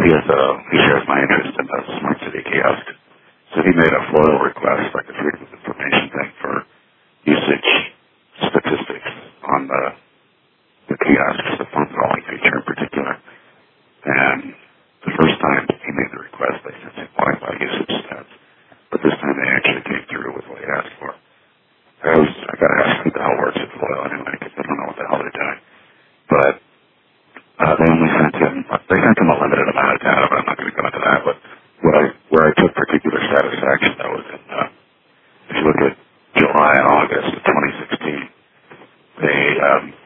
he shares my interest in the Smart City kiosk. So he made a FOIL request, like a freedom of information thing, for usage statistics on the kiosks, the phone calling feature in particular. And the first time he made the request, they sent him Wi-Fi usage stats. But this time they actually came through with what he asked for. I got to ask who the hell works at FOIL anyway, because I don't know what the hell they're doing. But they sent him a limited amount of data, but I'm not going to go into that. But where I took particular satisfaction, though, was in, if you look at July and August of 2016, they